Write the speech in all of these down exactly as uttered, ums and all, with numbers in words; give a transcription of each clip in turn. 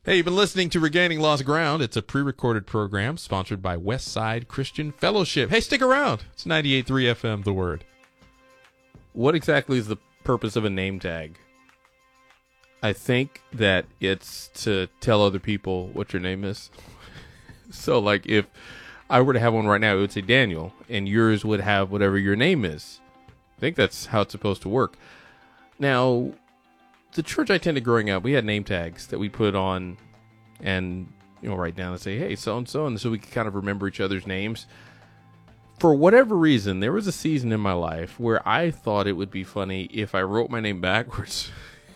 Hey, you've been listening to Regaining Lost Ground. It's a pre-recorded program sponsored by Westside Christian Fellowship. Hey, stick around. It's ninety-eight point three F M, The Word. What exactly is the purpose of a name tag? I think that it's to tell other people what your name is. So, like, if I were to have one right now, it would say Daniel, and yours would have whatever your name is. I think that's how it's supposed to work. Now, the church I attended growing up, we had name tags that we put on and, you know, write down and say, hey, so-and-so, and so we could kind of remember each other's names. For whatever reason, there was a season in my life where I thought it would be funny if I wrote my name backwards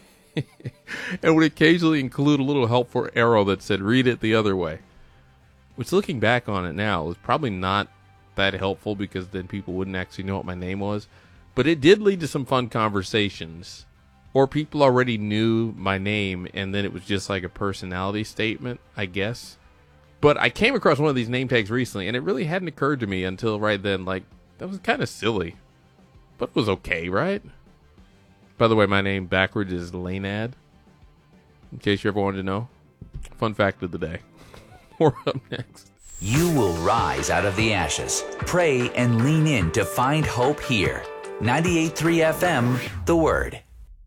and would occasionally include a little helpful arrow that said, read it the other way. Which, looking back on it now, is probably not that helpful because then people wouldn't actually know what my name was. But it did lead to some fun conversations. Or people already knew my name, and then it was just like a personality statement, I guess. But I came across one of these name tags recently, and it really hadn't occurred to me until right then, like, that was kind of silly. But it was okay, right? By the way, my name backwards is Lainad, in case you ever wanted to know. Fun fact of the day. We're up next. You will rise out of the ashes. Pray and lean in to find hope here. ninety-eight point three F M, The Word.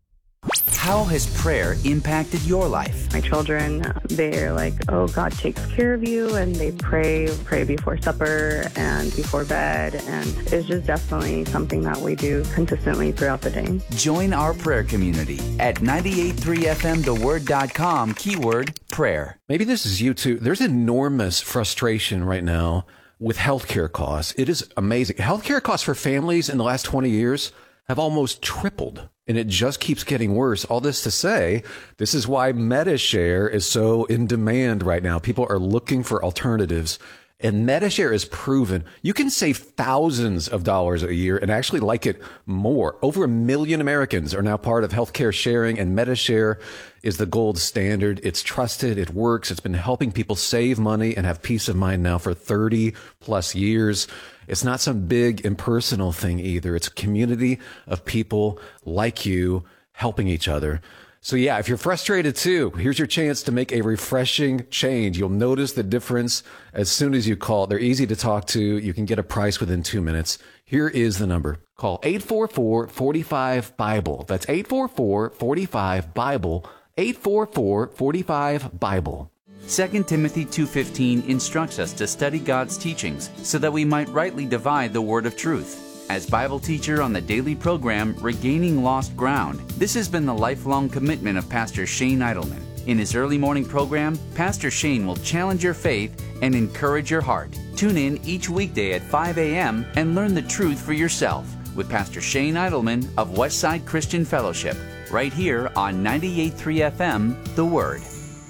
How has prayer impacted your life? My children, they're like, oh, God takes care of you, and they pray, pray before supper and before bed, and it's just definitely something that we do consistently throughout the day. Join our prayer community at ninety-eight point three F M the word dot com, keyword prayer. Maybe this is you too. There's enormous frustration right now with healthcare costs. It is amazing. Healthcare costs for families in the last twenty years have almost tripled, and it just keeps getting worse. All this to say, this is why MediShare is so in demand right now. People are looking for alternatives, and MediShare is proven. You can save thousands of dollars a year and actually like it more. Over a million Americans are now part of healthcare sharing, and MediShare is the gold standard. It's trusted. It works. It's been helping people save money and have peace of mind now for thirty plus years. It's not some big impersonal thing either. It's a community of people like you helping each other. So yeah, if you're frustrated too, here's your chance to make a refreshing change. You'll notice the difference as soon as you call. They're easy to talk to. You can get a price within two minutes. Here is the number. Call eight four four, four five, BIBLE. That's eight four four, four five, BIBLE. eight four four, four five, BIBLE. Second Timothy two fifteen instructs us to study God's teachings so that we might rightly divide the word of truth. As Bible teacher on the daily program, Regaining Lost Ground, this has been the lifelong commitment of Pastor Shane Idleman. In his early morning program, Pastor Shane will challenge your faith and encourage your heart. Tune in each weekday at five a.m. and learn the truth for yourself with Pastor Shane Idleman of Westside Christian Fellowship, right here on ninety-eight point three F M, The Word.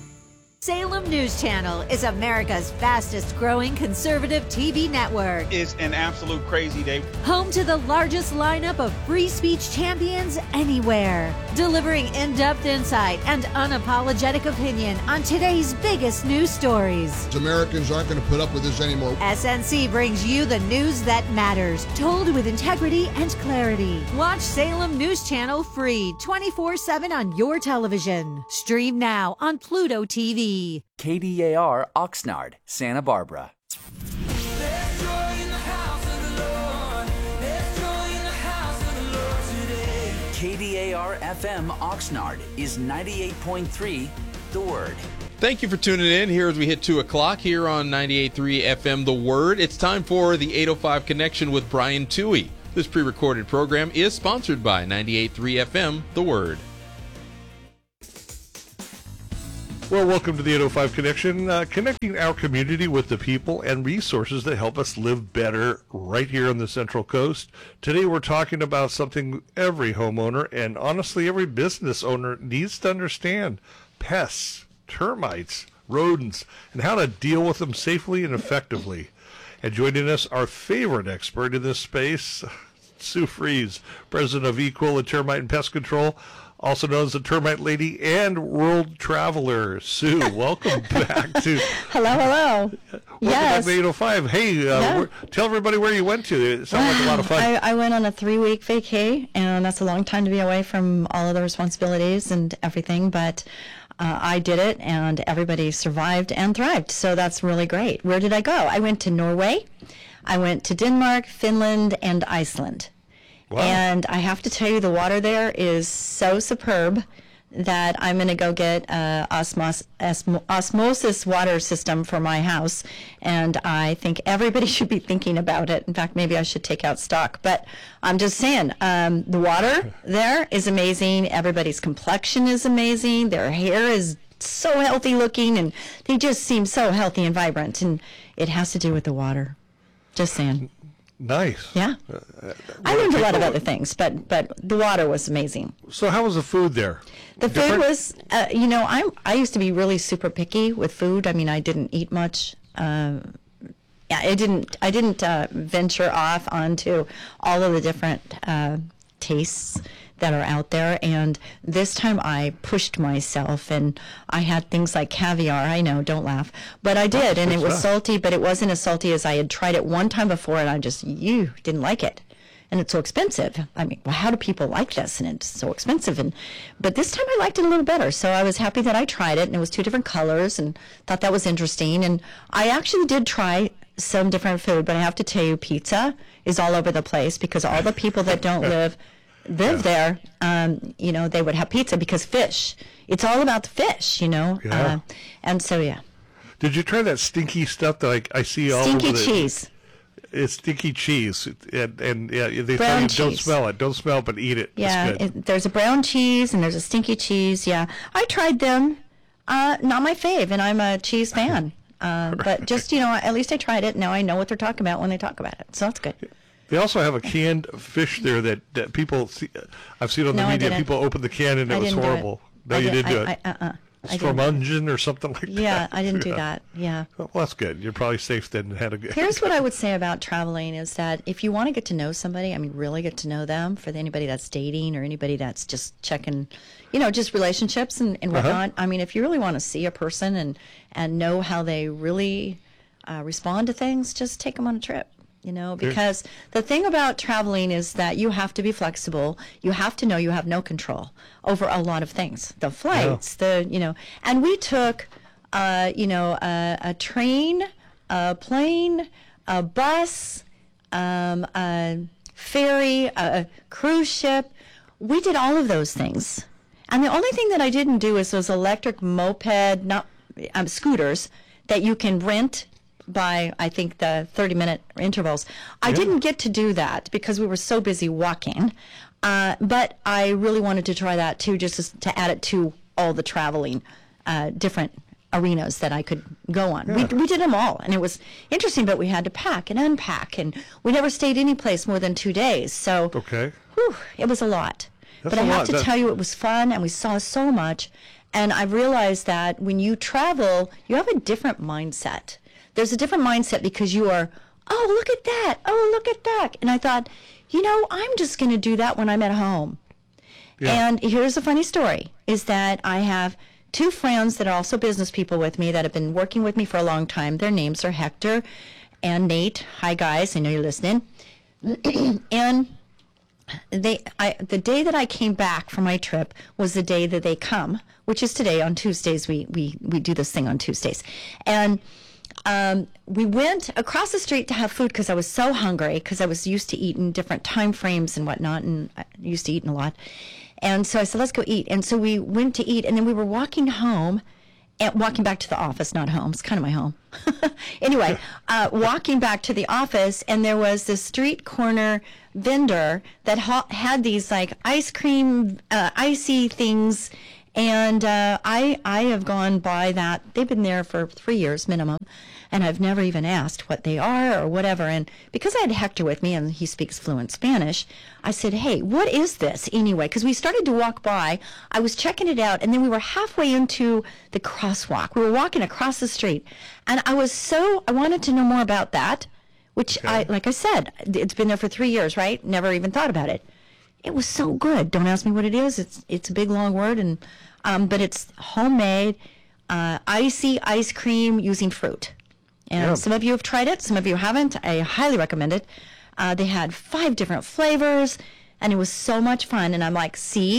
Salem News Channel is America's fastest growing conservative T V network. It's an absolute crazy day. Home to the largest lineup of free speech champions anywhere. Delivering in-depth insight and unapologetic opinion on today's biggest news stories. Americans aren't going to put up with this anymore. S N C brings you the news that matters, told with integrity and clarity. Watch Salem News Channel free twenty-four seven on your television. Stream now on Pluto T V. K D A R Oxnard, Santa Barbara. K D A R F M Oxnard is ninety-eight point three, The Word. Thank you for tuning in here as we hit two o'clock here on ninety-eight point three F M The Word. It's time for the eight oh five Connection with Brian Toohey. This pre-recorded program is sponsored by ninety-eight point three F M The Word. Well, welcome to the eight oh five Connection, uh, connecting our community with the people and resources that help us live better right here on the Central Coast. Today we're talking about something every homeowner and honestly every business owner needs to understand: pests, termites, rodents, and how to deal with them safely and effectively. And joining us, our favorite expert in this space, Sue Fries, president of Equal and Termite and Pest Control, also known as the Termite Lady and World Traveler. Sue, welcome back to... Hello, hello. Welcome Yes. back to eight oh five. Hey, uh, Yeah. where, tell everybody where you went to. It sounded like a lot of fun. I, I went on a three-week vacay, and that's a long time to be away from all of the responsibilities and everything, but uh, I did it, and everybody survived and thrived. So that's really great. Where did I go? I went to Norway. I went to Denmark, Finland, and Iceland. Wow. And I have to tell you, the water there is so superb that I'm going to go get a osmos- osmo- osmosis water system for my house, and I think everybody should be thinking about it. In fact, maybe I should take out stock. But I'm just saying, um, the water there is amazing. Everybody's complexion is amazing. Their hair is so healthy looking, and they just seem so healthy and vibrant, and it has to do with the water. Just saying. Nice. Yeah. Uh, I learned a lot of other things, but but the water was amazing. So how was the food there? The Different? food was, uh, you know, I I used to be really super picky with food. I mean, I didn't eat much. Uh, yeah, I didn't I didn't uh, venture off onto all of the different uh, tastes that are out there. And this time I pushed myself, and I had things like caviar. I know, don't laugh. But I did, and it was salty, but it wasn't as salty as I had tried it one time before, and I just, you didn't like it. And it's so expensive. I mean, well, how do people like this? And it's so expensive. And but this time I liked it a little better. So I was happy that I tried it, and it was two different colors, and thought that was interesting. And I actually did try some different food, but I have to tell you, pizza is all over the place, because all the people that don't live live there, um, you know, they would have pizza because fish. It's all about the fish, you know. Yeah. Uh, and so, yeah. Did you try that stinky stuff that like I see all Stinky over the... cheese. It's stinky cheese, and, and yeah, they brown tell you don't cheese. smell it. Don't smell it, but eat it. Yeah, It's good. it, there's a brown cheese and there's a stinky cheese. Yeah, I tried them. Uh, not my fave, and I'm a cheese fan. Uh, but just, you know, at least I tried it. Now I know what they're talking about when they talk about it. So that's good. They also have a canned fish there that, that people see. I've seen on the No, I media. didn't. People open the can and it I was didn't do horrible. it. No, I you didn't- didn't do I- it. I- uh-uh. I didn't. Stromungen or something like that. Yeah, I didn't do Yeah. that. Yeah. Well, that's good. You're probably safe then. Had a good. Here's what I would say about traveling is that if you want to get to know somebody, I mean, really get to know them, for anybody that's dating or anybody that's just checking, you know, just relationships and, and whatnot. Uh-huh. I mean, if you really want to see a person and, and know how they really uh, respond to things, just take them on a trip. You know, because the thing about traveling is that you have to be flexible. You have to know you have no control over a lot of things. The flights, yeah. the, you know, and we took, uh, you know, a, a train, a plane, a bus, um, a ferry, a cruise ship. We did all of those things. And the only thing that I didn't do is those electric moped, not um, scooters that you can rent by, I think, the thirty minute intervals. I yeah. didn't get to do that because we were so busy walking. Uh, but I really wanted to try that too, just to, to add it to all the traveling, uh, different arenas that I could go on. Yeah. We, we did them all, and it was interesting, but we had to pack and unpack, and we never stayed any place more than two days. So okay. whew, it was a lot. That's but I a have lot. to That's... tell you, it was fun, and we saw so much. And I realized that when you travel, you have a different mindset. There's a different mindset because you are, oh, look at that. Oh, look at that. And I thought, you know, I'm just going to do that when I'm at home. Yeah. And here's a funny story, is that I have two friends that are also business people with me that have been working with me for a long time. Their names are Hector and Nate. Hi, guys. I know you're listening. And they, I, the day that I came back from my trip was the day that they come, which is today. On Tuesdays, we, we, we do this thing on Tuesdays. And Um, we went across the street to have food because I was so hungry, because I was used to eating different time frames and whatnot, and I used to eating a lot. And so I said, let's go eat. And so we went to eat, and then we were walking home, and walking back to the office, not home. It's kind of my home. Anyway, uh, walking back to the office, and there was this street corner vendor that ha- had these like ice cream, uh, icy things. And uh, I I have gone by that. They've been there for three years minimum, and I've never even asked what they are or whatever. And because I had Hector with me, and he speaks fluent Spanish, I said, hey, what is this anyway? Because we started to walk by. I was checking it out, and then we were halfway into the crosswalk. We were walking across the street, and I was so, I wanted to know more about that, which, okay. I like I said, it's been there for three years, right? Never even thought about it. It was so good. Don't ask me what it is. It's it's a big, long word, and um, but it's homemade, uh, icy ice cream using fruit. And yeah. Some of you have tried it. Some of you haven't. I highly recommend it. Uh, they had five different flavors, and it was so much fun. And I'm like, see,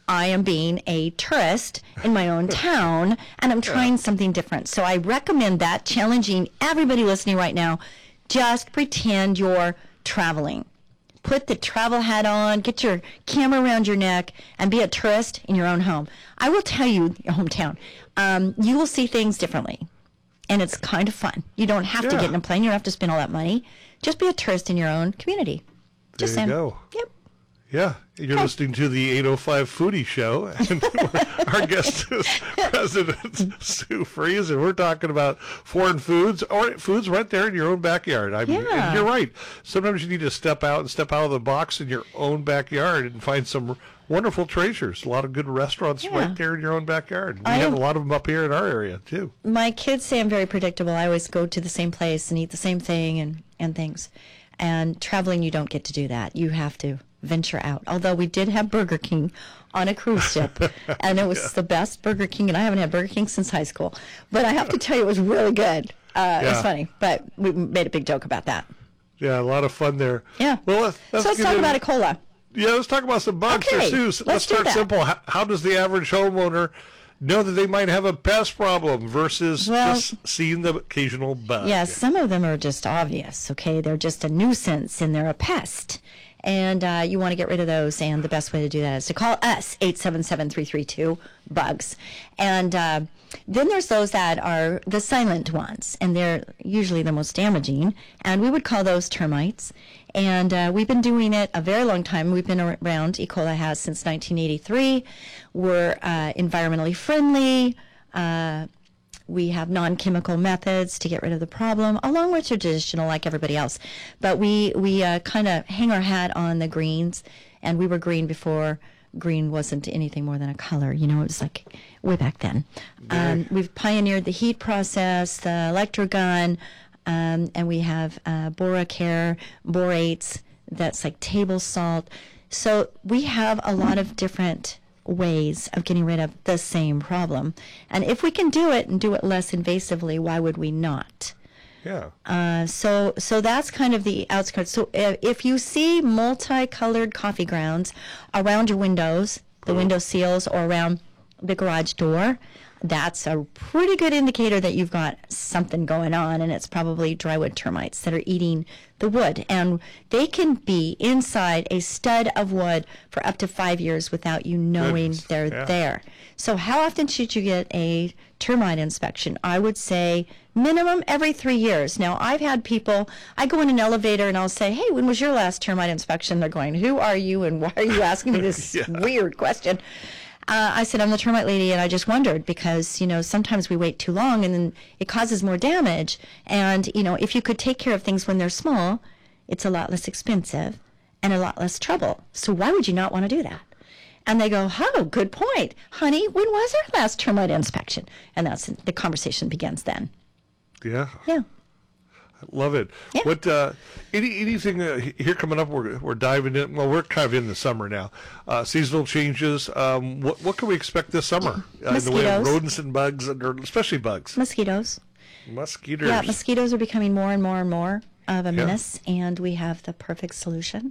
I am being a tourist in my own town, and I'm trying something different. So I recommend that, challenging everybody listening right now. Just pretend you're traveling. Put the travel hat on, get your camera around your neck, and be a tourist in your own home. I will tell you, your hometown, um, you will see things differently. And it's kind of fun. You don't have yeah. to get in a plane. You don't have to spend all that money. Just be a tourist in your own community. Just there you saying. go. Yep. Yeah, you're okay. listening to the eight oh five Foodie Show, and our guest is President Sue Fries, and we're talking about foreign foods, or foods right there in your own backyard. I mean, yeah. and you're right. Sometimes you need to step out and step out of the box in your own backyard and find some wonderful treasures. A lot of good restaurants yeah. right there in your own backyard. We I have am, a lot of them up here in our area, too. My kids say I'm very predictable. I always go to the same place and eat the same thing and, and things. And traveling, you don't get to do that. You have to venture out. Although we did have Burger King on a cruise ship, and it was yeah. the best Burger King, and I haven't had Burger King since high school. But I have to tell you, it was really good. Uh, yeah. It was funny, but we made a big joke about that. Yeah, a lot of fun there. Yeah. Well, let's, let's so let's talk in. about a cola. Yeah, let's talk about some bugs okay. there, Sue. Let's, let's start simple. How, how does the average homeowner know that they might have a pest problem versus well, just seeing the occasional bug? Yeah, some of them are just obvious, okay? They're just a nuisance and they're a pest. And uh, you want to get rid of those, and the best way to do that is to call us, eight seven seven, three three two, BUGS. And uh, then there's those that are the silent ones, and they're usually the most damaging, and we would call those termites. And uh, we've been doing it a very long time. We've been around, E. coli has, since nineteen eighty-three. We're uh, environmentally friendly. Uh, we have non-chemical methods to get rid of the problem, along with traditional, like everybody else. But we, we uh, kind of hang our hat on the greens, and we were green before green wasn't anything more than a color. You know, it was like way back then. Um, we've pioneered the heat process, the electrogun, Um, and we have uh, Boracare, borates, that's like table salt. So we have a lot of different ways of getting rid of the same problem. And if we can do it and do it less invasively, why would we not? Yeah. Uh, so so that's kind of the outskirts. So if, if you see multicolored coffee grounds around your windows, the oh. window seals, or around the garage door, that's a pretty good indicator that you've got something going on, and it's probably drywood termites that are eating the wood. And they can be inside a stud of wood for up to five years without you knowing Goodness. they're yeah. there. So how often should you get a termite inspection? I would say minimum every three years. Now, I've had people, I go in an elevator and I'll say, hey, when was your last termite inspection? They're going, who are you and why are you asking me this yeah. weird question? Uh, I said, I'm the termite lady, and I just wondered because, you know, sometimes we wait too long and then it causes more damage. And, you know, if you could take care of things when they're small, it's a lot less expensive and a lot less trouble. So why would you not want to do that? And they go, oh, good point. Honey, when was our last termite inspection? And that's the conversation begins then. Yeah. Yeah. Love it. Yeah. What uh, any anything uh, here coming up? We're we're diving in. Well, we're kind of in the summer now. Uh, seasonal changes. Um, what what can we expect this summer uh, in the way of rodents and bugs, and, or especially bugs? Mosquitoes. Mosquitoes. Yeah, mosquitoes are becoming more and more and more of a menace, yeah. and we have the perfect solution.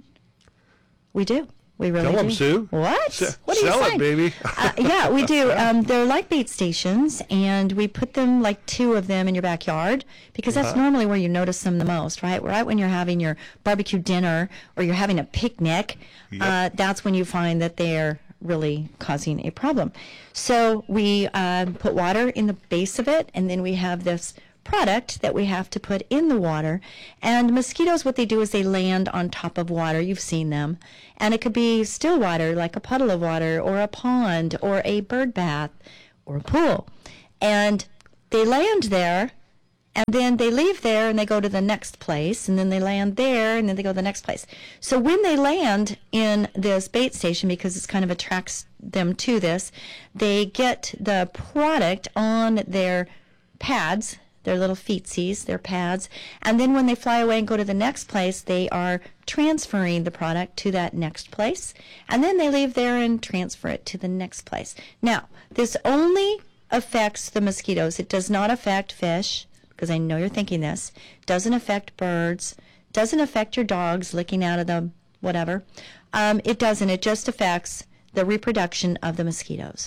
We do. We really Tell do. them, Sue. What? S- what are sell you it, saying? baby. uh, yeah, we do. Um, they're like bait stations, and we put them, like two of them, in your backyard because that's uh-huh. normally where you notice them the most, right? Right when you're having your barbecue dinner or you're having a picnic, yep. uh, that's when you find that they're really causing a problem. So we uh, put water in the base of it, and then we have this product that we have to put in the water. And mosquitoes, what they do is they land on top of water. You've seen them. And it could be still water, like a puddle of water or a pond or a bird bath or a pool. And they land there, and then they leave there and they go to the next place, and then they land there and then they go to the next place. So when they land in this bait station, because it kind of attracts them to this, they get the product on their pads, their little feetsies, their pads, and then when they fly away and go to the next place, they are transferring the product to that next place, and then they leave there and transfer it to the next place. Now, this only affects the mosquitoes. It does not affect fish, because I know you're thinking this. Doesn't affect birds. Doesn't affect your dogs licking out of the whatever. Um, it doesn't. It just affects the reproduction of the mosquitoes.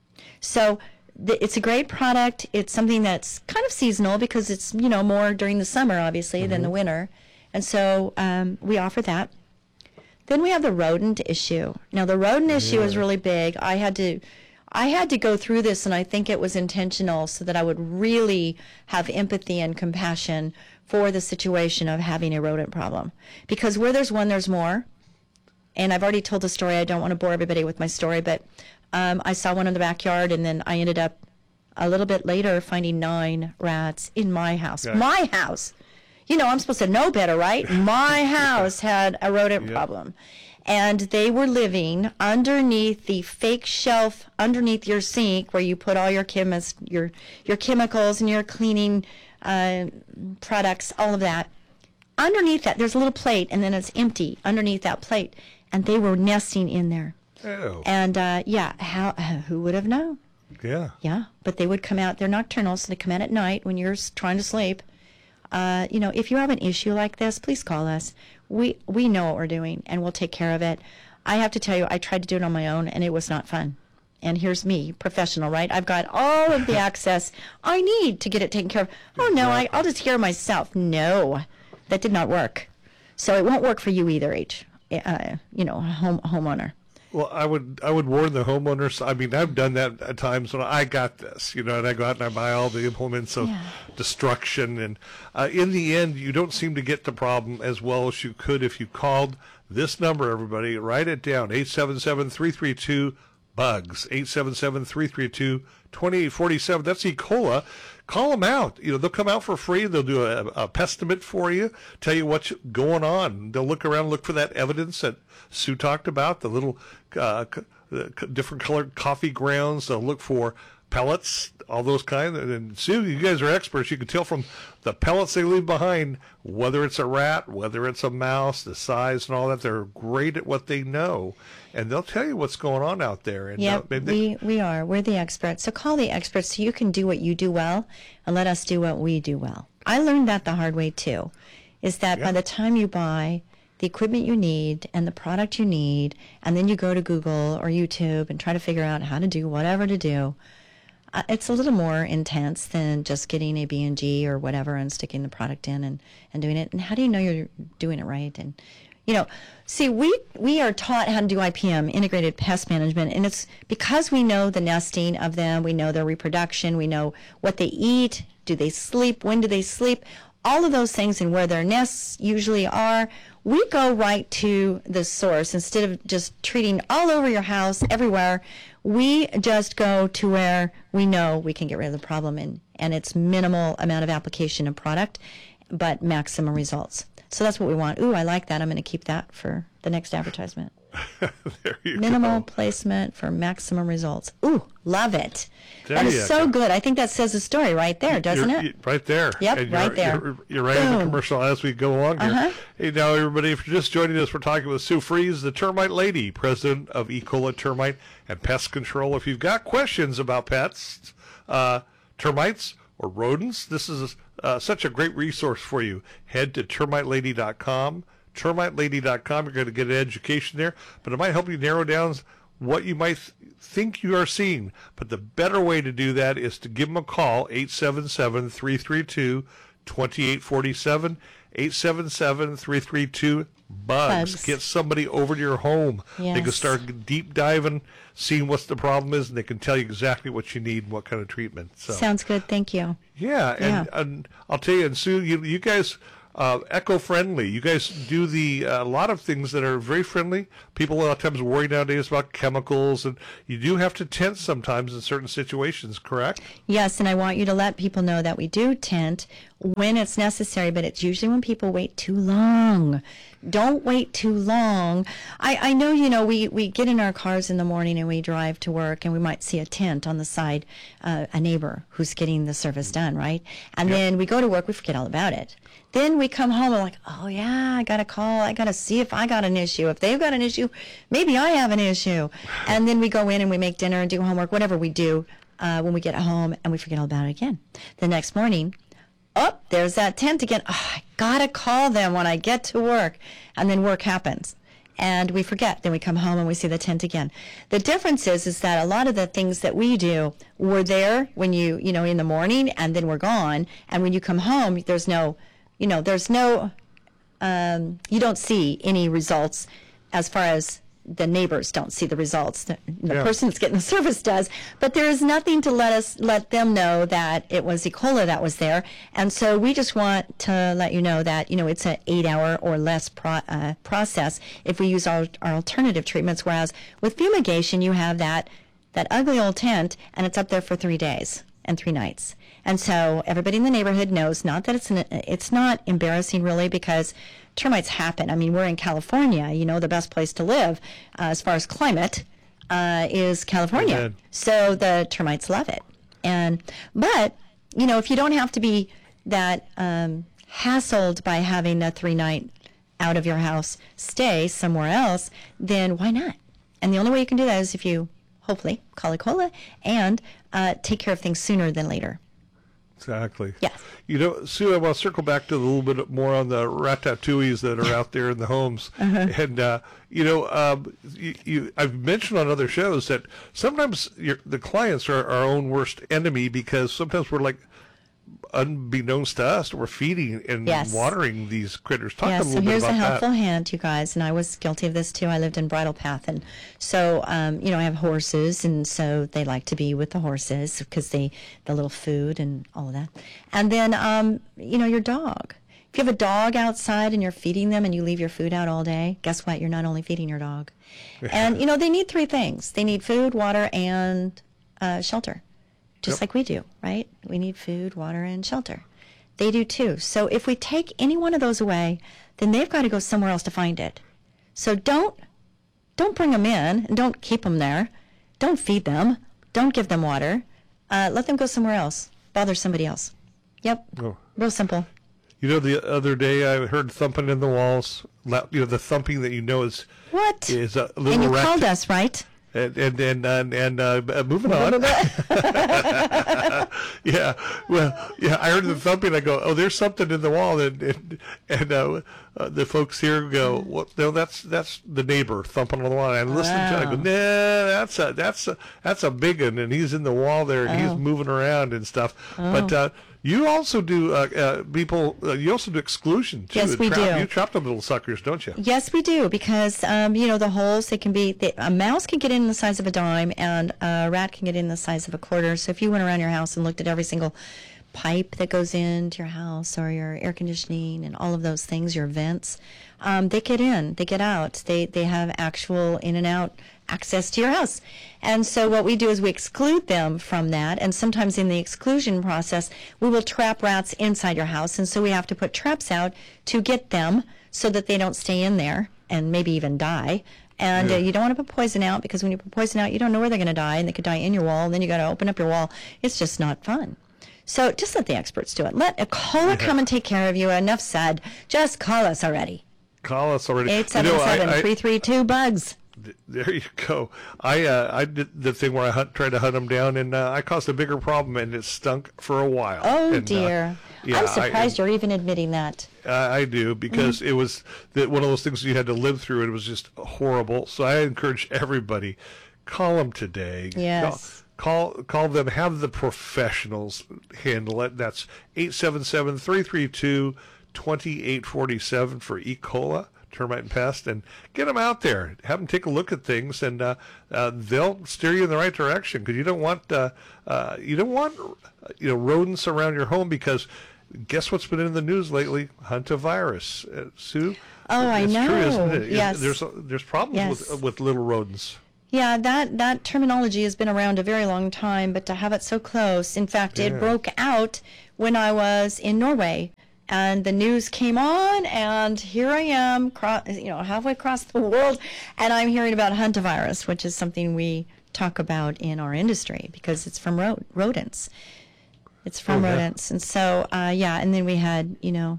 So th- it's a great product. It's something that's kind of seasonal because it's, you know, more during the summer, obviously, mm-hmm. than the winter. And so um, we offer that. Then we have the rodent issue. Now, the rodent yeah. issue is really big. I had to... I had to go through this, and I think it was intentional so that I would really have empathy and compassion for the situation of having a rodent problem. Because where there's one, there's more. And I've already told the story. I don't want to bore everybody with my story, but um, I saw one in the backyard, and then I ended up a little bit later finding nine rats in my house. Yeah. My house. You know, I'm supposed to know better, right? My house had a rodent yeah. problem. And they were living underneath the fake shelf underneath your sink where you put all your chemis, your your chemicals and your cleaning uh, products, all of that. Underneath that, there's a little plate, and then it's empty underneath that plate. And they were nesting in there. Oh. And, uh, yeah, how who would have known? Yeah. Yeah, but they would come out. They're nocturnal, so they come out at night when you're trying to sleep. Uh, you know, if you have an issue like this, please call us. We we know what we're doing, and we'll take care of it. I have to tell you, I tried to do it on my own, and it was not fun. And here's me, professional, right? I've got all of the access I need to get it taken care of. Oh, no, I, I'll just hear myself. No, that did not work. So it won't work for you either, H, uh, you know, home homeowner. Well, I would I would warn the homeowners. I mean, I've done that at times when I got this, you know, and I go out and I buy all the implements of yeah. destruction. And uh, in the end, you don't seem to get the problem as well as you could if you called this number, everybody. Write it down, eight seven seven, three three two, BUGS, eight seven seven, three three two, two eight four seven. That's E. coli. Call them out. You know, they'll come out for free. They'll do a, a pestimate for you, tell you what's going on. They'll look around, look for that evidence that Sue talked about, the little uh, c- different colored coffee grounds. They'll look for pellets, all those kinds. And Sue, you guys are experts. You can tell from the pellets they leave behind, whether it's a rat, whether it's a mouse, the size and all that. They're great at what they know. And they'll tell you what's going on out there. And yeah, uh, they... we, we are. We're the experts. So call the experts so you can do what you do well and let us do what we do well. I learned that the hard way, too, is that yeah. by the time you buy the equipment you need and the product you need, and then you go to Google or YouTube and try to figure out how to do whatever to do, uh, it's a little more intense than just getting a B and G or whatever and sticking the product in and, and doing it. And how do you know you're doing it right? And you know, see, we we are taught how to do I P M, integrated pest management, and it's because we know the nesting of them, we know their reproduction, we know what they eat, do they sleep, when do they sleep, all of those things and where their nests usually are. We go right to the source instead of just treating all over your house, everywhere. We just go to where we know we can get rid of the problem, and, and it's minimal amount of application of product, but maximum results. So that's what we want. Ooh, I like that. I'm going to keep that for the next advertisement. There you Minimal go. placement for maximum results. Ooh, love it. There that is you so go. good. I think that says the story right there, doesn't you're, it? Right there. Yep, and right you're, there. You're, you're right in the commercial as we go along here. Uh-huh. Hey, now, everybody, if you're just joining us, we're talking with Sue Fries, the Termite Lady, president of E. coli Termite and Pest Control. If you've got questions about pets, uh, termites, or rodents, this is uh, such a great resource for you. Head to termite lady dot com. termite lady dot com. You're going to get an education there, but it might help you narrow down what you might th- think you are seeing. But the better way to do that is to give them a call, eight seven seven, three three two, two eight four seven, eight seven seven, three three two, bugs. Bugs. Get somebody over to your home. Yes. They can start deep diving, seeing what the problem is, and they can tell you exactly what you need and what kind of treatment. So. Sounds good. Thank you. Yeah, and, Yeah. and I'll tell you, and Sue, you, you guys, uh, eco-friendly. You guys do the a uh, lot of things that are very friendly. People a lot of times worry nowadays about chemicals, and you do have to tent sometimes in certain situations, correct? Yes, and I want you to let people know that we do tent when it's necessary, but it's usually when people wait too long. Don't wait too long. I, I know, you know, we, we get in our cars in the morning and we drive to work and we might see a tent on the side, uh, a neighbor who's getting the service done, right? And Yep. then we go to work, we forget all about it. Then we come home and like, oh yeah, I got to call, I got to see if I got an issue. If they've got an issue, maybe I have an issue. And then we go in and we make dinner and do homework, whatever we do uh, when we get home, and we forget all about it again. The next morning, oh, there's that tent again. Oh, I gotta call them when I get to work. And then work happens. and we forget. Then we come home and we see the tent again. The difference is, is that a lot of the things that we do were there when you, you know, in the morning, and then we're gone. And when you come home, there's no, you know, there's no, um, you don't see any results as far as the neighbors don't see the results. The, the Yeah. person that's getting the service does, but there is nothing to let us let them know that it was E. coli that was there. And so we just want to let you know that, you know, it's an eight-hour or less pro, uh, process if we use our, our alternative treatments. Whereas with fumigation, you have that that ugly old tent, and it's up there for three days and three nights. And so everybody in the neighborhood knows, not that it's an, it's not embarrassing really, because termites happen. I mean, we're in California. You know, the best place to live uh, as far as climate uh, is California. Amen. So the termites love it. And but you know, if you don't have to be that um, hassled by having a three night out of your house stay somewhere else, then why not? And the only way you can do that is if you hopefully call E. coli and uh, take care of things sooner than later. Exactly. Yes. You know, Sue, I want to circle back to a little bit more on the ratatouilles that are out there in the homes. Uh-huh. And, uh, you know, um, you, you, I've mentioned on other shows that sometimes your, the clients are our own worst enemy, because sometimes we're like, unbeknownst to us, we're feeding and Yes. watering these critters. Talk Yeah, a so little bit here's about a helpful that. hand, you guys, and I was guilty of this too. I lived in Bridle Path, and so um, you know, I have horses, and so they like to be with the horses because they the little food and all of that. And then um, you know, your dog. If you have a dog outside and you're feeding them, and you leave your food out all day, guess what? You're not only feeding your dog, and you know, they need three things: they need food, water, and uh, shelter. Just Yep. like we do, right? We need food, water, and shelter. They do too. So if we take any one of those away, then they've got to go somewhere else to find it. So don't don't bring them in, and don't keep them there. Don't feed them. Don't give them water. Uh, let them go somewhere else. Bother somebody else. Yep. Oh. Real simple. You know, the other day I heard thumping in the walls. la- You know, the thumping that you know is What? is a little And you rat- called us, right? And and and and, and uh, uh, moving on. yeah, well, yeah. I heard the thumping. I go, oh, there's something in the wall, and and, and uh, uh, the folks here go, well, no, that's that's the neighbor thumping on the wall. And I listen to it. I go, Wow. nah, that's a that's a that's a big one, and he's in the wall there, and Oh. he's moving around and stuff. But uh, you also do uh, uh, people. Uh, you also do exclusion too. Yes, we Trap- do. You trap them little suckers, don't you? Yes, we do, because um, you know, the holes, they can be, they, a mouse can get in the size of a dime, and a rat can get in the size of a quarter. So if you went around your house and looked at every single pipe that goes into your house, or your air conditioning and all of those things, your vents, um, they get in, they get out, they they have actual in and out access to your house. And so what we do is we exclude them from that, and sometimes in the exclusion process we will trap rats inside your house, and so we have to put traps out to get them so that they don't stay in there and maybe even die. And uh, you don't want to put poison out, because when you put poison out, you don't know where they're going to die, and they could die in your wall, and then you got to open up your wall. It's just not fun. So just let the experts do it. Let a caller come and take care of you. Enough said. Just call us already. Call us already. eight seven You know, I- seven, I- three three two, BUGS. There you go. I uh, I did the thing where I hunt, tried to hunt them down, and uh, I caused a bigger problem, and it stunk for a while. Oh, And, uh, dear. yeah, I'm I- surprised you're even admitting that. I, I do, because Mm-hmm. it was the, one of those things you had to live through. And it was just horrible. So I encourage everybody, call them today. Yes. Call, call call them. Have the professionals handle it. That's eight seven seven, three three two, two eight four seven for E. coli. Termite and pest, and get them out there. Have them take a look at things, and uh, uh, they'll steer you in the right direction. Because you don't want uh, uh, you don't want you know rodents around your home. Because guess what's been in the news lately? Hantavirus, uh, Sue. Oh, I it's know. True, isn't it? Yes. There's there's problems Yes. with with little rodents. Yeah, that, that terminology has been around a very long time, but to have it so close. In fact, Yeah. it broke out when I was in Norway, and the news came on, and here I am, cro- you know, halfway across the world, and I'm hearing about hantavirus, which is something we talk about in our industry because it's from rod- rodents. It's from Oh, yeah. rodents, and so uh, yeah, and then we had, you know,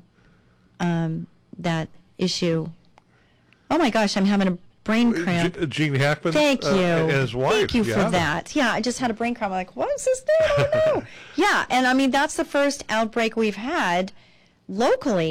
um, that issue. Oh my gosh, I'm having a brain cramp. G- Gene Hackman. Thank you. uh, and his wife. Thank you yeah. for that. Yeah, I just had a brain cramp. I'm like, what is this thing? Oh no. Yeah, and I mean that's the first outbreak we've had locally,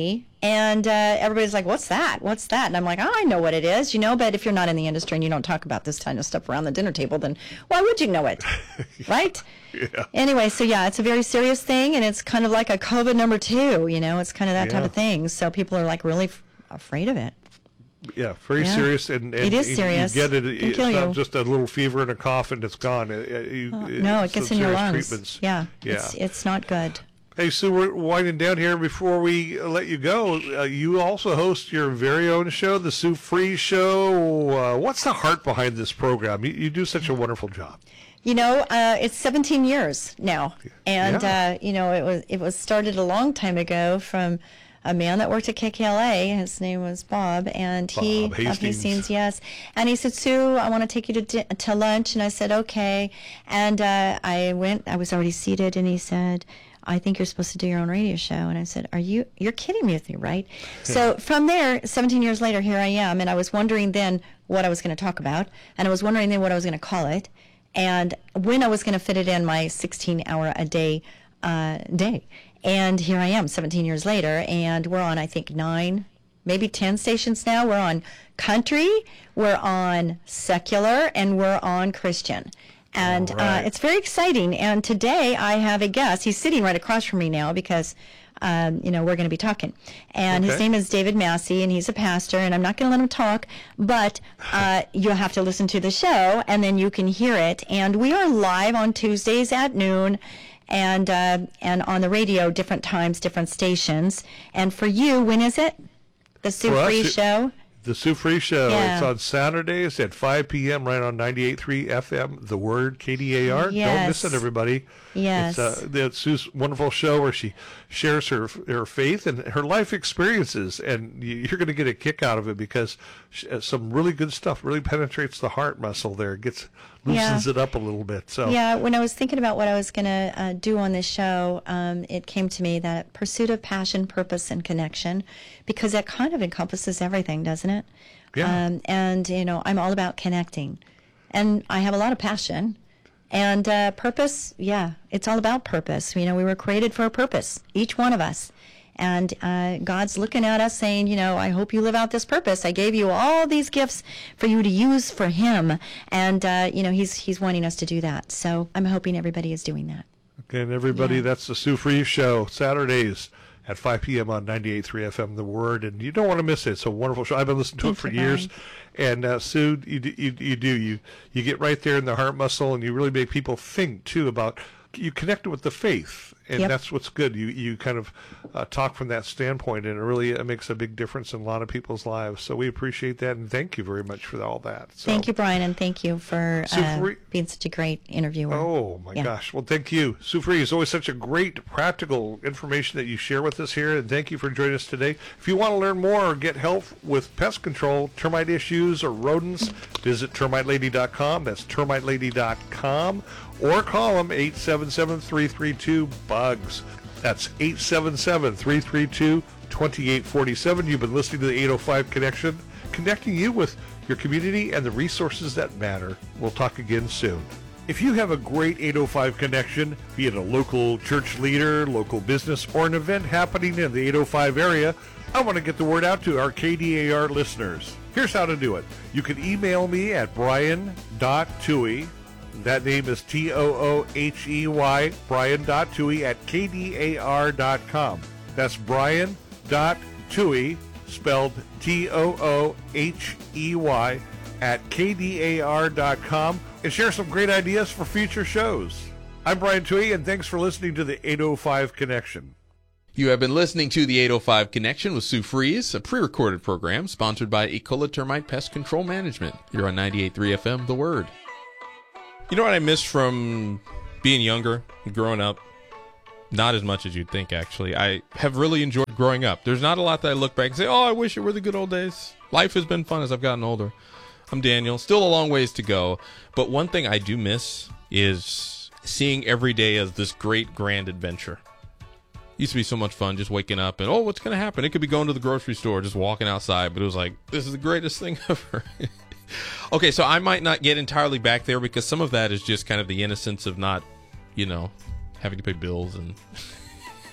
And uh, everybody's like, what's that? What's that? And I'm like, oh, I know what it is, you know, but if you're not in the industry and you don't talk about this kind of stuff around the dinner table, then why would you know it? Right? Yeah. Anyway, so yeah, it's a very serious thing, and it's kind of like a COVID number two, you know, it's kind of that Yeah. type of thing. So people are like really f- afraid of it. Yeah, very Yeah. serious, and, and It is you- serious. You get it. It can It's kill not you. just a little fever and a cough, and it's gone. It- it- you- Uh, no, it it's gets some in your serious lungs. treatments. Yeah, Yeah. It's, it's not good. Hey, Sue, we're winding down here. Before we let you go, uh, you also host your very own show, the Sue Fries Show. Uh, what's the heart behind this program? You, you do such a wonderful job. You know, uh, it's seventeen years now, and Yeah. uh, you know, it was it was started a long time ago from a man that worked at K K L A. His name was Bob, and he Bob of Hastings. Hastings, yes. And he said, Sue, I want to take you to di- to lunch, and I said, okay. And uh, I went. I was already seated, and he said, I think you're supposed to do your own radio show. And I said, are you, you're kidding me with me, right? So from there, seventeen years later, here I am. And I was wondering then what I was going to talk about. And I was wondering then what I was going to call it. And when I was going to fit it in my sixteen hour a day uh, day. And here I am seventeen years later. And we're on, I think, nine, maybe ten stations now. We're on country, we're on secular, and we're on Christian. And All right. uh, it's very exciting. And today I have a guest. He's sitting right across from me now because, um, you know, we're going to be talking. And his Okay. name is David Massey, and he's a pastor. And I'm not going to let him talk, but uh, you'll have to listen to the show, and then you can hear it. And we are live on Tuesdays at noon, and uh, and on the radio, different times, different stations. And for you, when is it? The Sue For us, Fries it- Show? The Sue Fries Show. Yeah. It's on Saturdays at five p.m. right on ninety-eight point three F M, The Word, K D A R. Don't miss Yes. it, everybody. Yes. It's, uh, it's Sue's wonderful show where she shares her her faith and her life experiences, and you- you're going to get a kick out of it because sh- uh, some really good stuff really penetrates the heart muscle there. Gets loosens Yeah. it up a little bit. So Yeah, when I was thinking about what I was going to uh, do on this show, um, it came to me that pursuit of passion, purpose, and connection, because that kind of encompasses everything, doesn't it? Yeah. Um, and, you know, I'm all about connecting. And I have a lot of passion. And uh, purpose, yeah, it's all about purpose. You know, we were created for a purpose, each one of us. And uh, God's looking at us saying, you know, I hope you live out this purpose. I gave you all these gifts for you to use for Him. And, uh, you know, he's, he's wanting us to do that. So I'm hoping everybody is doing that. Again, everybody, Yeah. that's the Sue Fries Show, Saturdays at five p.m. on ninety-eight point three F M, The Word, and you don't want to miss it. It's a wonderful show. I've been listening to Thanks it for for years, calling. and uh, Sue, you, do- you you do you you get right there in the heart muscle, and you really make people think too about. You connect with the faith, and Yep. that's what's good. You you kind of uh, talk from that standpoint, and it really uh, makes a big difference in a lot of people's lives. So we appreciate that, and thank you very much for all that. So, Thank you, Brian, and thank you for So uh, for- being such a great interviewer. Oh my Yeah. gosh! Well, thank you, Sue Fries. It's always such a great, practical information that you share with us here, and thank you for joining us today. If you want to learn more or get help with pest control, termite issues, or rodents, visit termite lady dot com. That's termite lady dot com, or call them eight seven seven, three three two, bugs. That's eight seven seven, three three two, two eight four seven. You've been listening to the eight oh five Connection, connecting you with your community and the resources that matter. We'll talk again soon. If you have a great eight oh five connection, be it a local church leader, local business, or an event happening in the eight oh five area, I want to get the word out to our K D A R listeners. Here's how to do it. You can email me at brian dot toohey. That name is T O O H E Y, brian dot toohey at K D A R dot com. That's brian dot toohey, spelled T O O H E Y, at K D A R dot com, and share some great ideas for future shows. I'm Brian Toohey, and thanks for listening to the eight oh five Connection. You have been listening to the eight oh five Connection with Sue Fries, a pre-recorded program sponsored by Ecola Termite Pest Control Management. You're on ninety-eight point three F M, The Word. You know what I missed from being younger, growing up? Not as much as you'd think, actually. I have really enjoyed growing up. There's not a lot that I look back and say, oh, I wish it were the good old days. Life has been fun as I've gotten older. I'm Daniel. Still a long ways to go. But one thing I do miss is seeing every day as this great grand adventure. Used to be so much fun just waking up and, oh, what's going to happen? It could be going to the grocery store, just walking outside. But it was like, this is the greatest thing ever. Okay, so I might not get entirely back there because some of that is just kind of the innocence of not, you know, having to pay bills and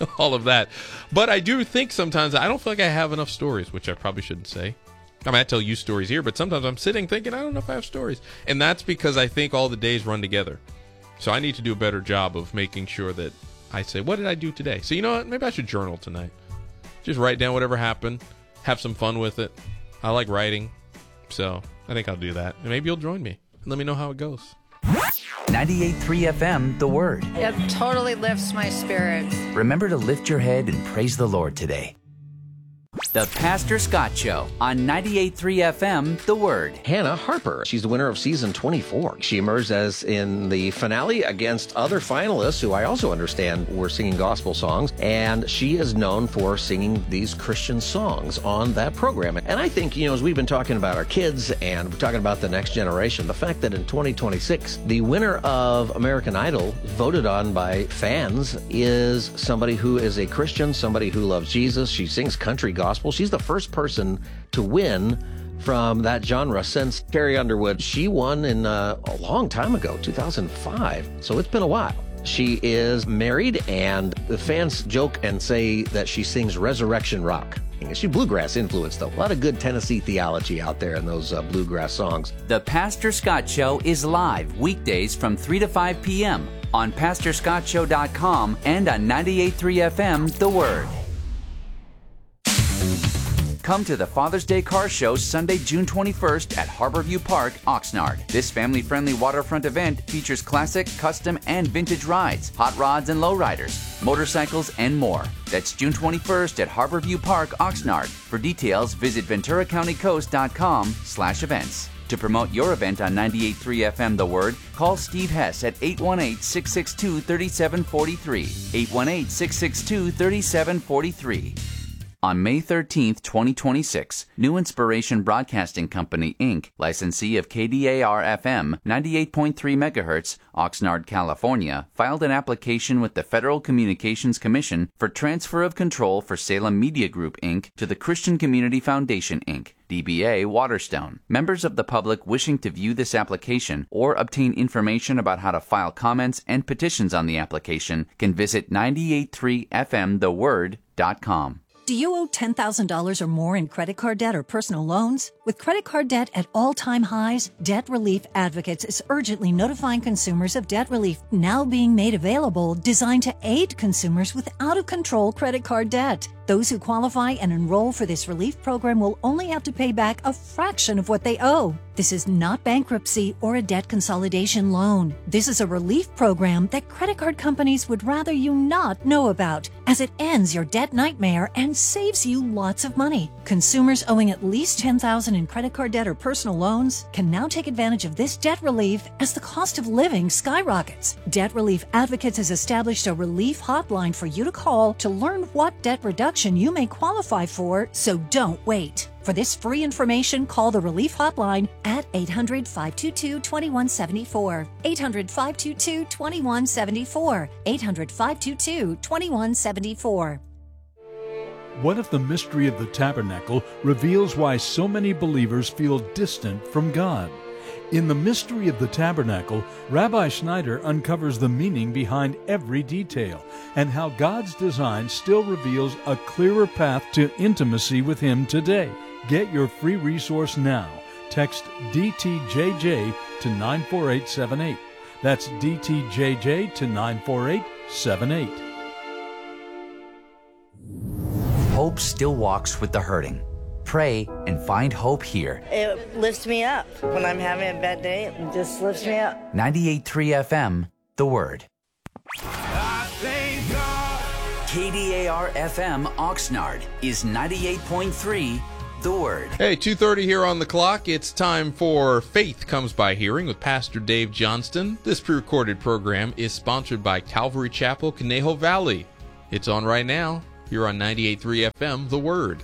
all of that. But I do think sometimes I don't feel like I have enough stories, which I probably shouldn't say. I mean, I tell you stories here, but sometimes I'm sitting thinking, I don't know if I have stories. And that's because I think all the days run together. So I need to do a better job of making sure that I say, what did I do today? So you know what? Maybe I should journal tonight. Just write down whatever happened. Have some fun with it. I like writing. So I think I'll do that. And maybe you'll join me. And let me know how it goes. ninety-eight point three F M, The Word. It totally lifts my spirits. Remember to lift your head and praise the Lord today. The Pastor Scott Show on ninety-eight point three F M, The Word. Hannah Harper. She's the winner of season twenty-four. She emerged as in the finale against other finalists who I also understand were singing gospel songs. And she is known for singing these Christian songs on that program. And I think, you know, as we've been talking about our kids and we're talking about the next generation, the fact that in twenty twenty-six, the winner of American Idol, voted on by fans, is somebody who is a Christian, somebody who loves Jesus. She sings country gospel. She's the first person to win from that genre since Carrie Underwood. She won in uh, a long time ago, two thousand five, so it's been a while. She is married, and the fans joke and say that she sings resurrection rock. She's bluegrass influenced, though. A lot of good Tennessee theology out there in those uh, bluegrass songs. The Pastor Scott Show is live weekdays from three to five p.m. on pastor scott show dot com and on ninety-eight point three F M, The Word. Come to the Father's Day Car Show Sunday, June twenty-first at Harborview Park, Oxnard. This family-friendly waterfront event features classic, custom, and vintage rides, hot rods and lowriders, motorcycles, and more. That's June twenty-first at Harborview Park, Oxnard. For details, visit ventura county coast dot com slash events. To promote your event on ninety-eight point three F M The Word, call Steve Hess at eight one eight, six six two, three seven four three. eight one eight, six six two, three seven four three. On May thirteenth, twenty twenty-six, New Inspiration Broadcasting Company, Incorporated, licensee of K D A R F M ninety-eight point three megahertz, Oxnard, California, filed an application with the Federal Communications Commission for transfer of control for Salem Media Group, Incorporated to the Christian Community Foundation, Incorporated, D B A Waterstone. Members of the public wishing to view this application or obtain information about how to file comments and petitions on the application can visit ninety-eight point three F M the word dot com. Do you owe ten thousand dollars or more in credit card debt or personal loans? With credit card debt at all-time highs, Debt Relief Advocates is urgently notifying consumers of debt relief now being made available, designed to aid consumers with out-of-control credit card debt. Those who qualify and enroll for this relief program will only have to pay back a fraction of what they owe. This is not bankruptcy or a debt consolidation loan. This is a relief program that credit card companies would rather you not know about, as it ends your debt nightmare and saves you lots of money. Consumers owing at least ten thousand dollars in credit card debt or personal loans can now take advantage of this debt relief as the cost of living skyrockets. Debt Relief Advocates has established a relief hotline for you to call to learn what debt reduction you may qualify for, so don't wait. For this free information, call the Relief Hotline at eight hundred, five two two, two one seven four. eight hundred, five two two, two one seven four. eight hundred, five two two, two one seven four. What if the mystery of the tabernacle reveals why so many believers feel distant from God? In The Mystery of the Tabernacle, Rabbi Schneider uncovers the meaning behind every detail and how God's design still reveals a clearer path to intimacy with Him today. Get your free resource now. Text D T J J to nine four eight seven eight. That's D T J J to nine four eight seven eight. Hope still walks with the hurting. Pray and find hope here. It lifts me up. When I'm having a bad day, it just lifts me up. ninety-eight point three F M, The Word. K D A R F M Oxnard is ninety-eight point three, The Word. Hey, two thirty here on the clock. It's time for Faith Comes by Hearing with Pastor Dave Johnston. This pre-recorded program is sponsored by Calvary Chapel, Conejo Valley. It's on right now here on ninety-eight point three F M, The Word.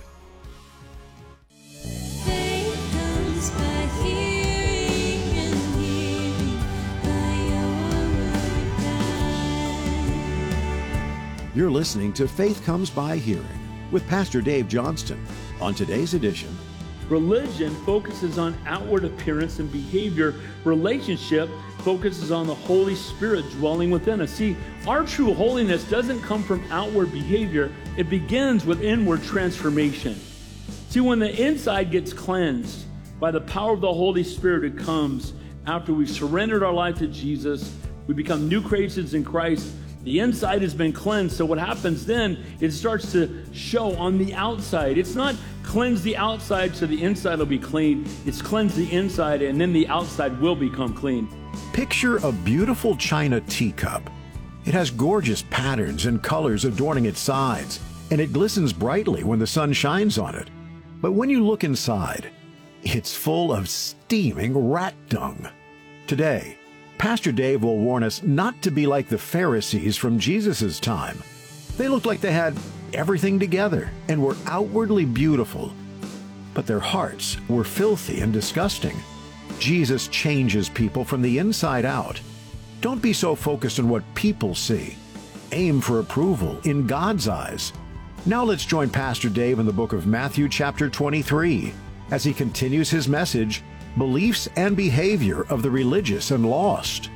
You're listening to Faith Comes by Hearing with Pastor Dave Johnston. On today's edition, religion focuses on outward appearance and behavior. Relationship focuses on the Holy Spirit dwelling within us. See, our true holiness doesn't come from outward behavior. It begins with inward transformation. See, when the inside gets cleansed by the power of the Holy Spirit who comes after we've surrendered our life to Jesus, we become new creations in Christ. The inside has been cleansed. So what happens then, it starts to show on the outside. It's not cleanse the outside so the inside will be clean. It's cleanse the inside and then the outside will become clean. Picture a beautiful china teacup. It has gorgeous patterns and colors adorning its sides, and it glistens brightly when the sun shines on it. But when you look inside, it's full of steaming rat dung. Today, Pastor Dave will warn us not to be like the Pharisees from Jesus' time. They looked like they had everything together and were outwardly beautiful, but their hearts were filthy and disgusting. Jesus changes people from the inside out. Don't be so focused on what people see. Aim for approval in God's eyes. Now let's join Pastor Dave in the book of Matthew chapter twenty-three as he continues his message, Beliefs and Behavior of the Religious and Lost.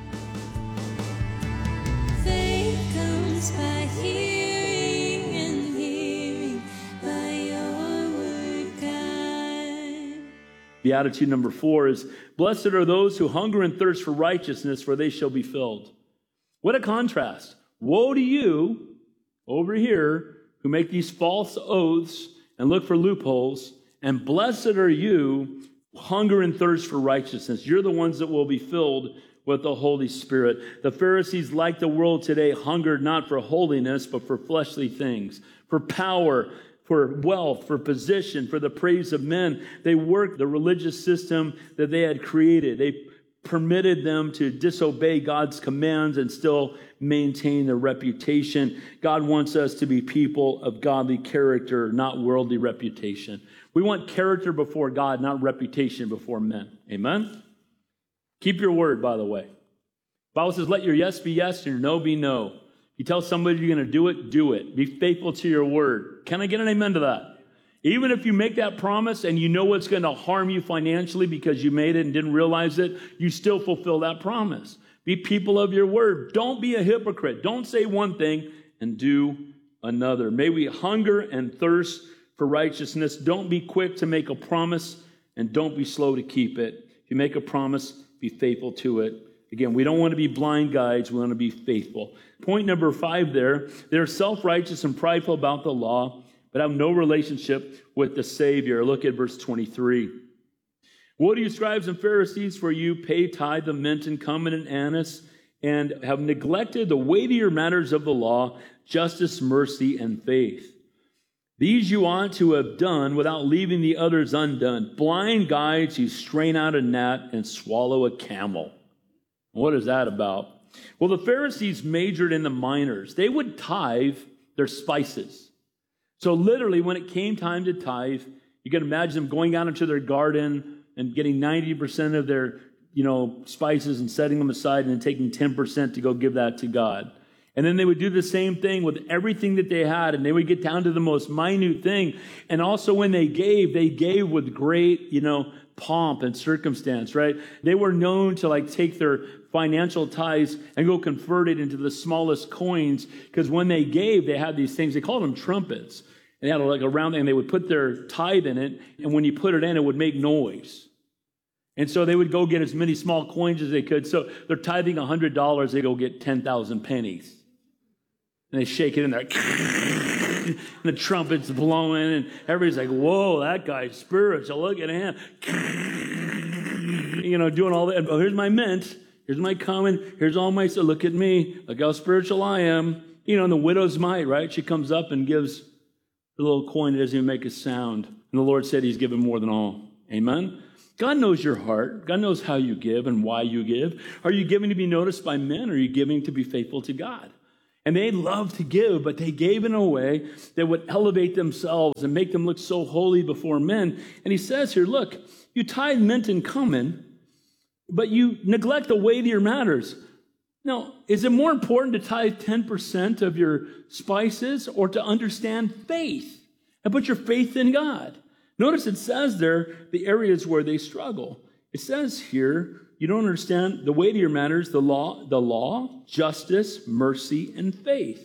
Faith comes by hearing, and hearing by your word, God. Beatitude number four is, blessed are those who hunger and thirst for righteousness, for they shall be filled. What a contrast. Woe to you over here who make these false oaths and look for loopholes, and blessed are you who hunger and thirst for righteousness. You're the ones that will be filled with the Holy Spirit. The Pharisees, like the world today, hungered not for holiness, but for fleshly things, for power, for wealth, for position, for the praise of men. They worked the religious system that they had created. They permitted them to disobey God's commands and still maintain their reputation. God wants us to be people of godly character, not worldly reputation. We want character before God, not reputation before men. Amen? Keep your word, by the way. The Bible says, let your yes be yes and your no be no. You tell somebody you're going to do it, do it. Be faithful to your word. Can I get an amen to that? Even if you make that promise and you know it's going to harm you financially because you made it and didn't realize it, you still fulfill that promise. Be people of your word. Don't be a hypocrite. Don't say one thing and do another. May we hunger and thirst for righteousness. Don't be quick to make a promise and don't be slow to keep it. If you make a promise, be faithful to it. Again, we don't want to be blind guides. We want to be faithful. Point number five there, they're self-righteous and prideful about the law, but have no relationship with the Savior. Look at verse twenty-three. What do you scribes and Pharisees, for you pay tithe of mint and cumin and anise, and have neglected the weightier matters of the law, justice, mercy, and faith. These you ought to have done without leaving the others undone. Blind guides who strain out a gnat and swallow a camel. What is that about? Well, the Pharisees majored in the minors. They would tithe their spices. So literally, when it came time to tithe, you can imagine them going out into their garden and getting ninety percent of their, you know, spices and setting them aside and then taking ten percent to go give that to God. And then they would do the same thing with everything that they had, and they would get down to the most minute thing. And also when they gave, they gave with great, you know, pomp and circumstance, right? They were known to like take their financial tithes and go convert it into the smallest coins, because when they gave, they had these things, they called them trumpets. And they had like a round thing, and they would put their tithe in it, and when you put it in, it would make noise. And so they would go get as many small coins as they could. So they're tithing one hundred dollars, they go get ten thousand pennies. And they shake it in there. And the trumpet's blowing, and everybody's like, whoa, that guy's spiritual, look at him. You know, doing all that. Oh, here's my mint. Here's my common. Here's all my, so look at me. Look how spiritual I am. You know, and the widow's mite, right? She comes up and gives the little coin that doesn't even make a sound. And the Lord said he's given more than all. Amen? God knows your heart. God knows how you give and why you give. Are you giving to be noticed by men, or are you giving to be faithful to God? And they loved to give, but they gave in a way that would elevate themselves and make them look so holy before men. And he says here, look, you tithe mint and cumin, but you neglect the weightier matters. Now, is it more important to tithe ten percent of your spices or to understand faith and put your faith in God? Notice it says there the areas where they struggle. It says here, you don't understand the weightier matters, the law, the law, justice, mercy, and faith.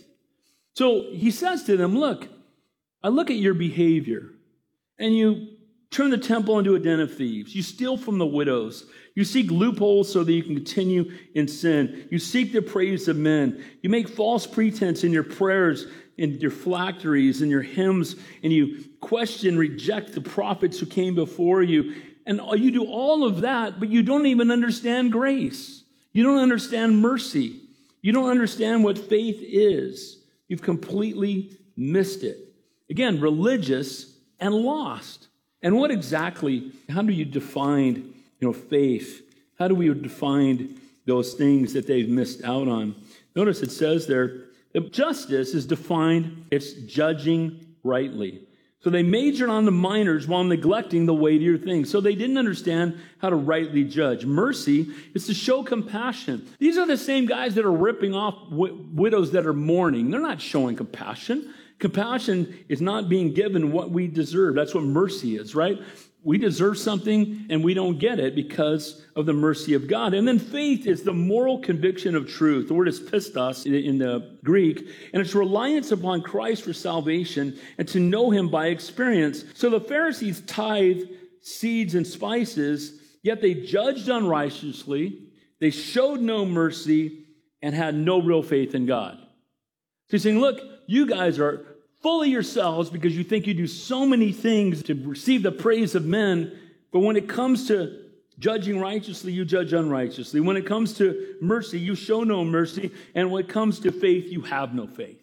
So he says to them, look, I look at your behavior, and you turn the temple into a den of thieves. You steal from the widows. You seek loopholes so that you can continue in sin. You seek the praise of men. You make false pretense in your prayers, in your phylacteries, in your hymns, and you question, reject the prophets who came before you. And you do all of that, but you don't even understand grace. You don't understand mercy. You don't understand what faith is. You've completely missed it. Again, religious and lost. And what exactly, how do you define, you know, faith? How do we define those things that they've missed out on? Notice it says there that justice is defined, it's judging rightly. So they majored on the minors while neglecting the weightier things. So they didn't understand how to rightly judge. Mercy is to show compassion. These are the same guys that are ripping off w- widows that are mourning. They're not showing compassion. Compassion is not being given what we deserve. That's what mercy is, right? We deserve something and we don't get it because of the mercy of God. And then faith is the moral conviction of truth. The word is pistos in the Greek, and it's reliance upon Christ for salvation and to know him by experience. So the Pharisees tithed seeds and spices, yet they judged unrighteously, they showed no mercy, and had no real faith in God. So he's saying, look, you guys are full of yourselves because you think you do so many things to receive the praise of men, but when it comes to judging righteously, you judge unrighteously. When it comes to mercy, you show no mercy, and when it comes to faith, you have no faith.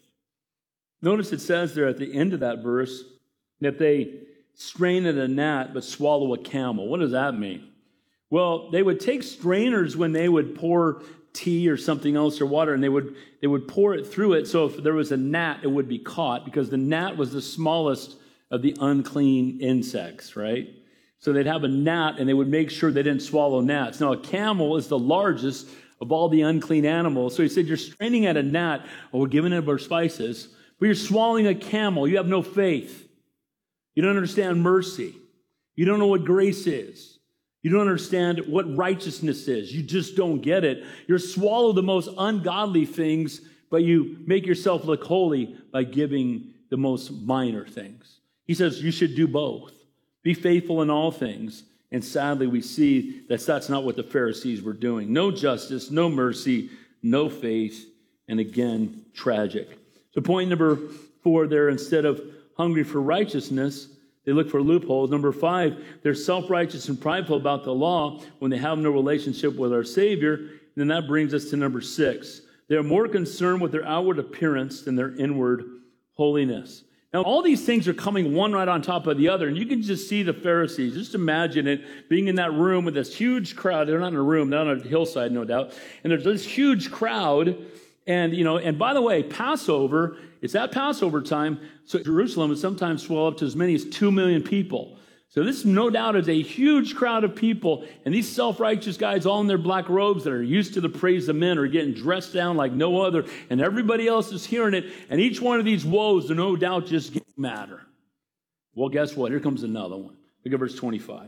Notice it says there at the end of that verse that they strain at a gnat but swallow a camel. What does that mean? Well, they would take strainers when they would pour tea or something else or water, and they would they would pour it through it, so if there was a gnat, it would be caught, because the gnat was the smallest of the unclean insects, right? So they'd have a gnat, and they would make sure they didn't swallow gnats. Now, a camel is the largest of all the unclean animals. So he said, you're straining at a gnat, or we're giving it our spices, but you're swallowing a camel. You have no faith. You don't understand mercy. You don't know what grace is. You don't understand what righteousness is. You just don't get it. You swallow the most ungodly things, but you make yourself look holy by giving the most minor things. He says you should do both. Be faithful in all things. And sadly, we see that that's not what the Pharisees were doing. No justice, no mercy, no faith, and again, tragic. So point number four there, instead of hungry for righteousness, they look for loopholes. Number five, they're self-righteous and prideful about the law when they have no relationship with our Savior. And then that brings us to number six. They're more concerned with their outward appearance than their inward holiness. Now, all these things are coming one right on top of the other, and you can just see the Pharisees. Just imagine it, being in that room with this huge crowd. They're not in a room, they're on a hillside, no doubt. And there's this huge crowd. And, you know, and by the way, Passover, it's at Passover time, so Jerusalem would sometimes swell up to as many as two million people. So this, no doubt, is a huge crowd of people, and these self-righteous guys all in their black robes that are used to the praise of men are getting dressed down like no other, and everybody else is hearing it, and each one of these woes, no doubt, just get madder. Well, guess what? Here comes another one. Look at verse twenty-five.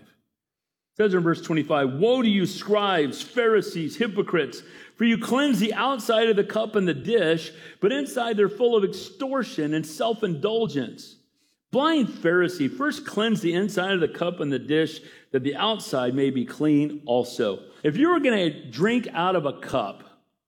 It says in verse twenty-five, woe to you, scribes, Pharisees, hypocrites, for you cleanse the outside of the cup and the dish, but inside they're full of extortion and self-indulgence. Blind Pharisee, first cleanse the inside of the cup and the dish, that the outside may be clean also. If you were going to drink out of a cup,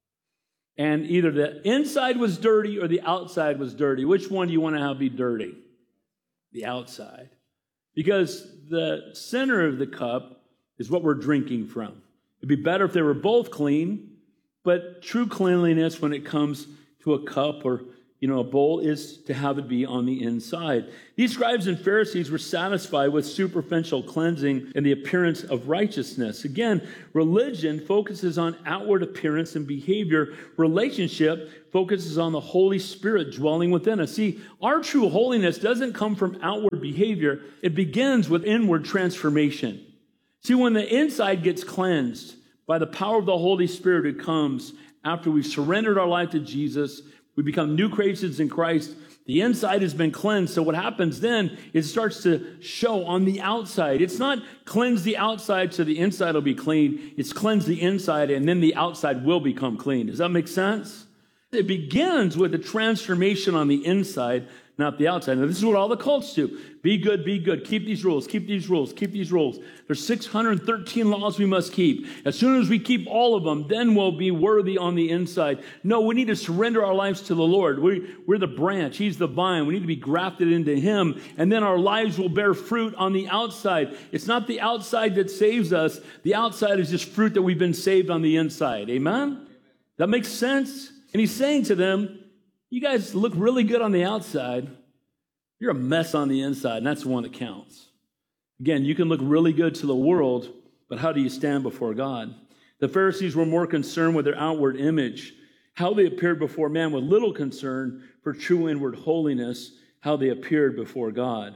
and either the inside was dirty or the outside was dirty, which one do you want to have be dirty? The outside. Because the center of the cup is what we're drinking from. It'd be better if they were both clean, but true cleanliness when it comes to a cup or, you know, a bowl is to have it be on the inside. These scribes and Pharisees were satisfied with superficial cleansing and the appearance of righteousness. Again, religion focuses on outward appearance and behavior. Relationship focuses on the Holy Spirit dwelling within us. See, our true holiness doesn't come from outward behavior. It begins with inward transformation. See, when the inside gets cleansed by the power of the Holy Spirit who comes after we've surrendered our life to Jesus, We become new creations in Christ. The inside has been cleansed. So what happens then is it starts to show on the outside. It's not cleanse the outside so the inside will be clean. It's cleanse the inside and then the outside will become clean. Does that make sense? It begins with a transformation on the inside, not the outside. Now, this is what all the cults do. Be good, be good. Keep these rules, keep these rules, keep these rules. There's six hundred thirteen laws we must keep. As soon as we keep all of them, then we'll be worthy on the inside. No, we need to surrender our lives to the Lord. We, we're the branch. He's the vine. We need to be grafted into Him, and then our lives will bear fruit on the outside. It's not the outside that saves us. The outside is just fruit that we've been saved on the inside. Amen? That makes sense? And He's saying to them, you guys look really good on the outside. You're a mess on the inside, and that's the one that counts. Again, you can look really good to the world, but how do you stand before God? The Pharisees were more concerned with their outward image, how they appeared before man, with little concern for true inward holiness, how they appeared before God.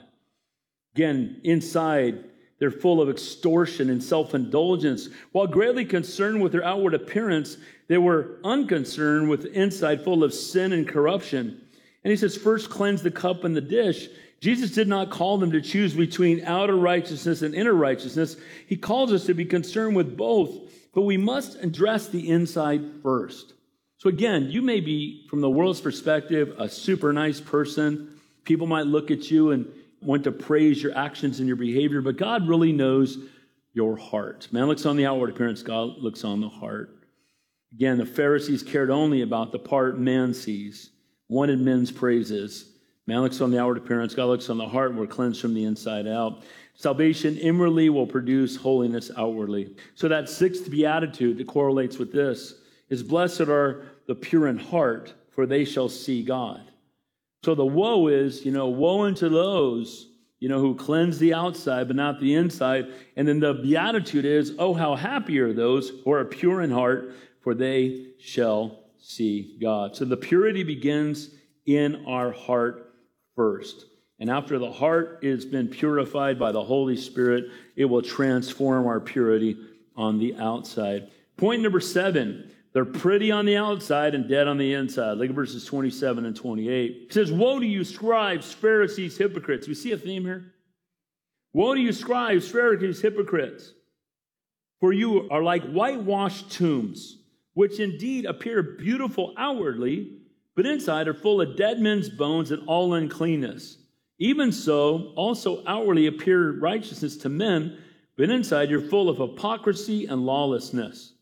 Again, inside, they're full of extortion and self-indulgence. While greatly concerned with their outward appearance, they were unconcerned with the inside full of sin and corruption. And He says, first cleanse the cup and the dish. Jesus did not call them to choose between outer righteousness and inner righteousness. He calls us to be concerned with both, but we must address the inside first. So again, you may be, from the world's perspective, a super nice person. People might look at you and want to praise your actions and your behavior, but God really knows your heart. Man looks on the outward appearance, God looks on the heart. Again, the Pharisees cared only about the part man sees, wanted men's praises. Man looks on the outward appearance, God looks on the heart, and we're cleansed from the inside out. Salvation inwardly will produce holiness outwardly. So that sixth beatitude that correlates with this is, blessed are the pure in heart, for they shall see God. So the woe is, you know, woe unto those, you know, who cleanse the outside but not the inside. And then the beatitude is, oh, how happy are those who are pure in heart, for they shall see God. So the purity begins in our heart first. And after the heart has been purified by the Holy Spirit, it will transform our purity on the outside. Point number seven, they're pretty on the outside and dead on the inside. Look at verses twenty-seven and twenty-eight. It says, woe to you, scribes, Pharisees, hypocrites. We see a theme here? Woe to you, scribes, Pharisees, hypocrites. For you are like whitewashed tombs, which indeed appear beautiful outwardly, but inside are full of dead men's bones and all uncleanness. Even so, also outwardly appear righteousness to men, but inside you're full of hypocrisy and lawlessness.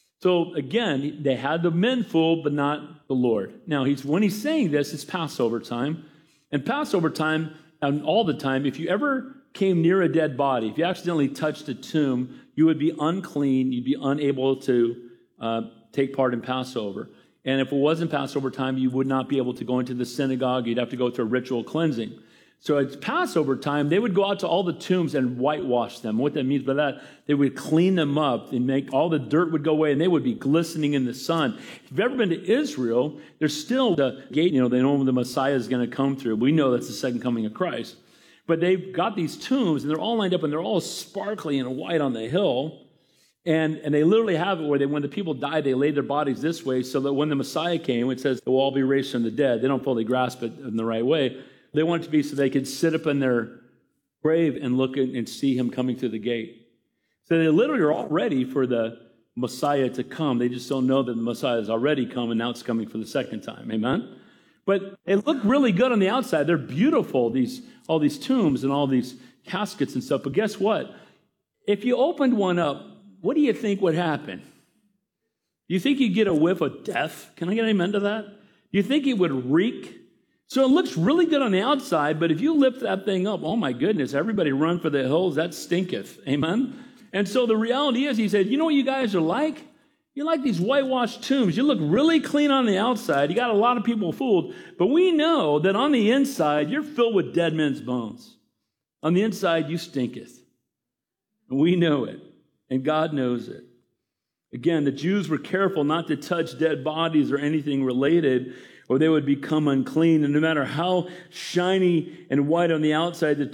So again, they had the men fooled, but not the Lord. Now, he's when he's saying this, it's Passover time. And Passover time, and all the time, if you ever came near a dead body, if you accidentally touched a tomb, you would be unclean, you'd be unable to uh, take part in Passover. And if it wasn't Passover time, you would not be able to go into the synagogue. You'd have to go through a ritual cleansing. So it's Passover time. They would go out to all the tombs and whitewash them. What that means by that, they would clean them up and make all the dirt would go away, and they would be glistening in the sun. If you've ever been to Israel, there's still the gate, you know, they know the Messiah is going to come through. We know that's the second coming of Christ. But they've got these tombs, and they're all lined up, and they're all sparkly and white on the hill. And and they literally have it where they, when the people died, they laid their bodies this way so that when the Messiah came, it says they will all be raised from the dead. They don't fully grasp it in the right way. They want it to be so they could sit up in their grave and look and, and see him coming through the gate. So they literally are all ready for the Messiah to come. They just don't know that the Messiah has already come and now it's coming for the second time. Amen? But they look really good on the outside. They're beautiful, these all these tombs and all these caskets and stuff. But guess what? If you opened one up, what do you think would happen? Do you think you'd get a whiff of death? Can I get an amen to that? Do you think it would reek? So it looks really good on the outside, but if you lift that thing up, oh my goodness, everybody run for the hills, that stinketh. Amen? And so the reality is, he said, you know what you guys are like? You're like these whitewashed tombs. You look really clean on the outside. You got a lot of people fooled, but we know that on the inside, you're filled with dead men's bones. On the inside, you stinketh. And we know it. And God knows it. Again, the Jews were careful not to touch dead bodies or anything related, or they would become unclean. And no matter how shiny and white on the outside the